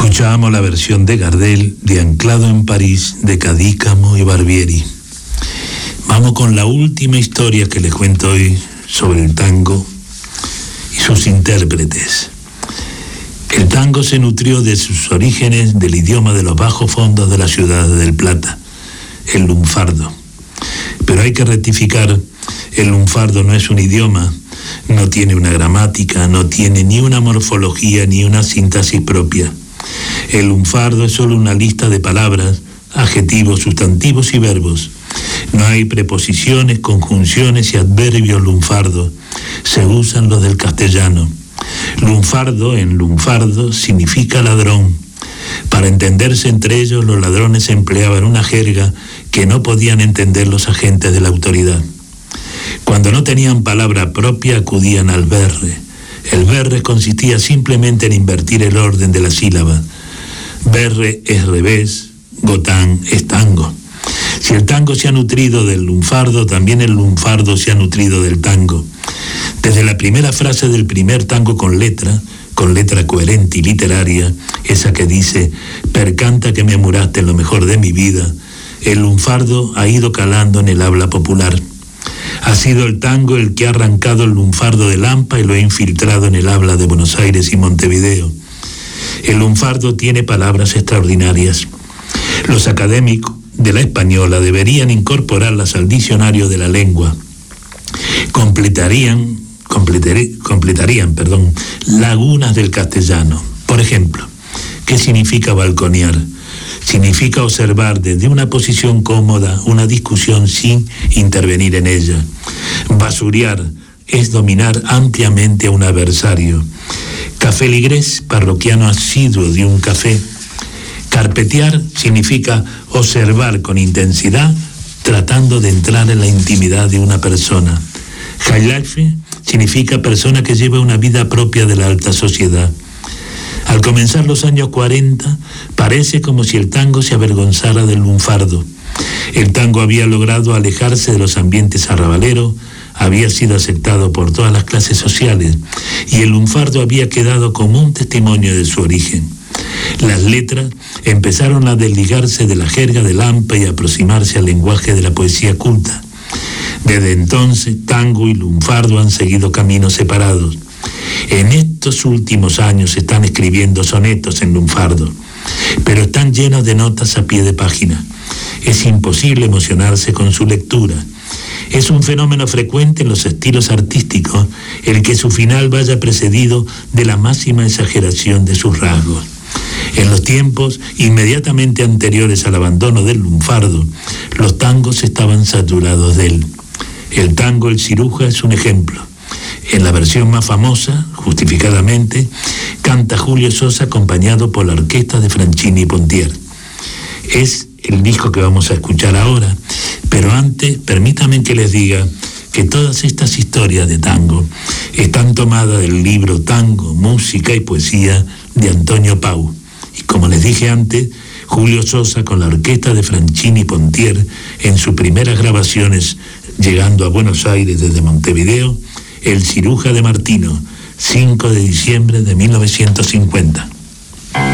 Escuchábamos la versión de Gardel de Anclado en París de Cadícamo y Barbieri. Vamos con la última historia que les cuento hoy sobre el tango y sus intérpretes. El tango se nutrió de sus orígenes del idioma de los bajos fondos de la ciudad de Del Plata, el lunfardo. Pero hay que rectificar, el lunfardo no es un idioma, no tiene una gramática, no tiene ni una morfología ni una sintaxis propia. El lunfardo es solo una lista de palabras, adjetivos, sustantivos y verbos. No hay preposiciones, conjunciones y adverbios lunfardos. Se usan los del castellano. Lunfardo en lunfardo significa ladrón. Para entenderse entre ellos, los ladrones empleaban una jerga que no podían entender los agentes de la autoridad. Cuando no tenían palabra propia, acudían al berre. El berre consistía simplemente en invertir el orden de la sílaba. Berre es revés, gotán es tango. Si el tango se ha nutrido del lunfardo, también el lunfardo se ha nutrido del tango. Desde la primera frase del primer tango con letra coherente y literaria, esa que dice, percanta que me muraste en lo mejor de mi vida, el lunfardo ha ido calando en el habla popular. Ha sido el tango el que ha arrancado el lunfardo de Lampa y lo ha infiltrado en el habla de Buenos Aires y Montevideo. El lunfardo tiene palabras extraordinarias. Los académicos de la española deberían incorporarlas al diccionario de la lengua. Completarían lagunas del castellano. Por ejemplo, ¿qué significa balconear? Significa observar desde una posición cómoda una discusión sin intervenir en ella. Basurear es dominar ampliamente a un adversario. Cafeligrés, parroquiano asiduo de un café. Carpetear significa observar con intensidad, tratando de entrar en la intimidad de una persona. Highlife significa persona que lleva una vida propia de la alta sociedad. Al comenzar los años 40, parece como si el tango se avergonzara del lunfardo. El tango había logrado alejarse de los ambientes arrabaleros, había sido aceptado por todas las clases sociales y el lunfardo había quedado como un testimonio de su origen. Las letras empezaron a desligarse de la jerga de Lampa y a aproximarse al lenguaje de la poesía culta. Desde entonces, tango y lunfardo han seguido caminos separados. En estos últimos años se están escribiendo sonetos en lunfardo, pero están llenos de notas a pie de página. Es imposible emocionarse con su lectura. Es un fenómeno frecuente en los estilos artísticos el que su final vaya precedido de la máxima exageración de sus rasgos. En los tiempos inmediatamente anteriores al abandono del lunfardo, los tangos estaban saturados de él. El tango El Ciruja es un ejemplo. En la versión más famosa, justificadamente, canta Julio Sosa acompañado por la orquesta de Franchini y Pontier. Es el disco que vamos a escuchar ahora, pero antes permítanme que les diga que todas estas historias de tango están tomadas del libro Tango, Música y Poesía de Antonio Pau. Y como les dije antes, Julio Sosa con la orquesta de Franchini y Pontier en sus primeras grabaciones llegando a Buenos Aires desde Montevideo, El Ciruja de Martino, 5 de diciembre de 1950.